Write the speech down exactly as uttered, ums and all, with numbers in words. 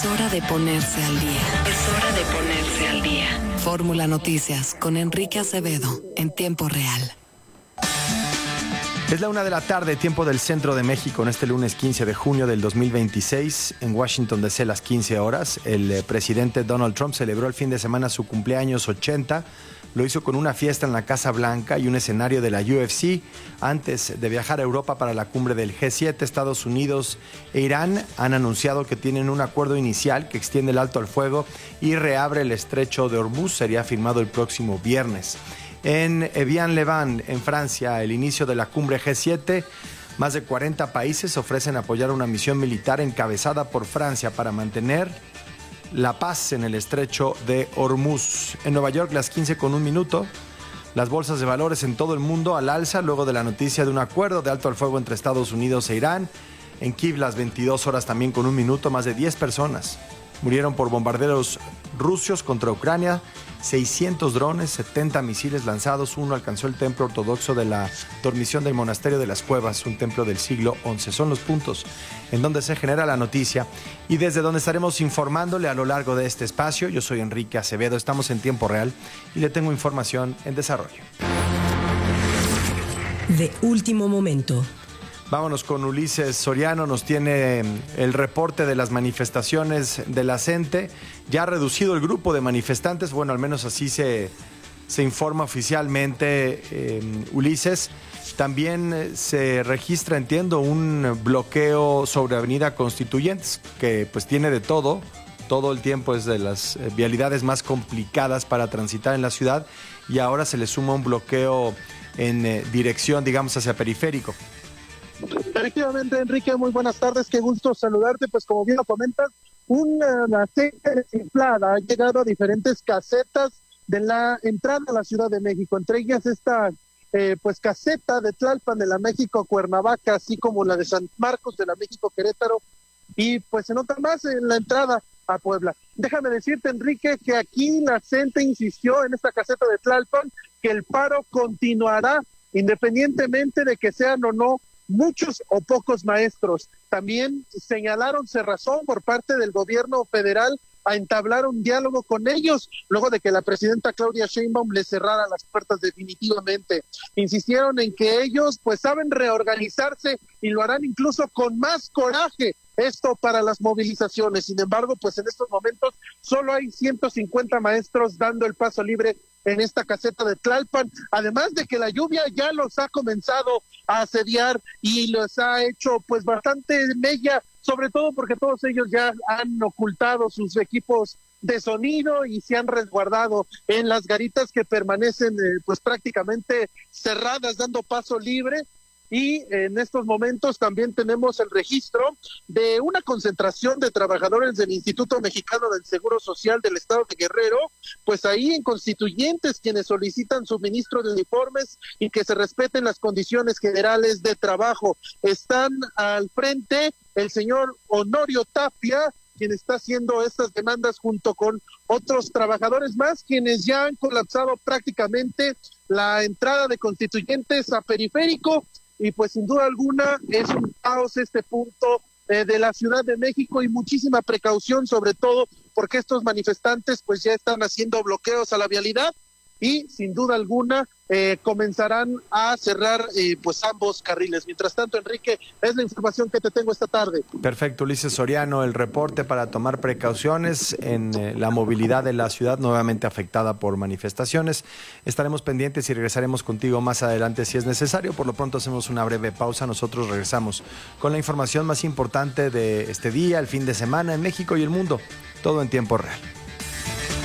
Es hora de ponerse al día. Es hora de ponerse al día. Fórmula Noticias con Enrique Acevedo en tiempo real. Es la una de la tarde, tiempo del centro de México, en este lunes quince de junio del dos mil veintiséis. En Washington D C, las quince horas, el eh, presidente Donald Trump celebró el fin de semana su cumpleaños ochenta. Lo hizo con una fiesta en la Casa Blanca y un escenario de la U F C. Antes de viajar a Europa para la cumbre del G siete, Estados Unidos e Irán han anunciado que tienen un acuerdo inicial que extiende el alto al fuego y reabre el estrecho de Hormuz. Sería firmado el próximo viernes. En Evian-le-Bain, en Francia, el inicio de la cumbre G siete, más de cuarenta países ofrecen apoyar una misión militar encabezada por Francia para mantener la paz en el estrecho de Hormuz. En Nueva York, las quince con un minuto, las bolsas de valores en todo el mundo al alza luego de la noticia de un acuerdo de alto al fuego entre Estados Unidos e Irán. En Kiev, las veintidós horas también con un minuto, más de diez personas murieron por bombardeos rusos contra Ucrania. seiscientos drones, setenta misiles lanzados. Uno alcanzó el templo ortodoxo de la dormición del Monasterio de las Cuevas, un templo del siglo once. Son los puntos en donde se genera la noticia y desde donde estaremos informándole a lo largo de este espacio. Yo soy Enrique Acevedo, estamos en tiempo real y le tengo información en desarrollo. De último momento. Vámonos con Ulises Soriano, nos tiene el reporte de las manifestaciones de la C E N T E. Ya ha reducido el grupo de manifestantes, bueno, al menos así se, se informa oficialmente, eh, Ulises. También se registra, entiendo, un bloqueo sobre Avenida Constituyentes, que pues tiene de todo, todo el tiempo es de las vialidades más complicadas para transitar en la ciudad y ahora se le suma un bloqueo en eh, dirección, digamos, hacia Periférico. Efectivamente, Enrique, muy buenas tardes, qué gusto saludarte. Pues como bien lo comentas, una serie desinflada ha llegado a diferentes casetas de la entrada a la Ciudad de México, entre ellas esta eh, pues caseta de Tlalpan de la México Cuernavaca, así como la de San Marcos de la México Querétaro, y pues se nota más en la entrada a Puebla. Déjame decirte, Enrique, que aquí la C E N T E insistió en esta caseta de Tlalpan que el paro continuará independientemente de que sean o no muchos o pocos maestros. También señalaron cerrazón por parte del gobierno federal a entablar un diálogo con ellos, luego de que la presidenta Claudia Sheinbaum les cerrara las puertas definitivamente. Insistieron en que ellos pues saben reorganizarse y lo harán incluso con más coraje, esto para las movilizaciones. Sin embargo, pues en estos momentos solo hay ciento cincuenta maestros dando el paso libre en esta caseta de Tlalpan, además de que la lluvia ya los ha comenzado a asediar y los ha hecho pues bastante mella, sobre todo porque todos ellos ya han ocultado sus equipos de sonido y se han resguardado en las garitas que permanecen eh, pues prácticamente cerradas, dando paso libre. Y en estos momentos también tenemos el registro de una concentración de trabajadores del Instituto Mexicano del Seguro Social del Estado de Guerrero, pues ahí en Constituyentes, quienes solicitan suministro de uniformes y que se respeten las condiciones generales de trabajo. Están al frente el señor Honorio Tapia, quien está haciendo estas demandas junto con otros trabajadores más, quienes ya han colapsado prácticamente la entrada de Constituyentes a Periférico. Y pues sin duda alguna es un caos este punto eh, de la Ciudad de México y muchísima precaución, sobre todo porque estos manifestantes pues ya están haciendo bloqueos a la vialidad y sin duda alguna eh, comenzarán a cerrar eh, pues ambos carriles. Mientras tanto, Enrique, es la información que te tengo esta tarde. Perfecto, Ulises Soriano, el reporte para tomar precauciones en eh, la movilidad de la ciudad nuevamente afectada por manifestaciones. Estaremos pendientes y regresaremos contigo más adelante si es necesario. Por lo pronto hacemos una breve pausa. Nosotros regresamos con la información más importante de este día, el fin de semana en México y el mundo. Todo en tiempo real.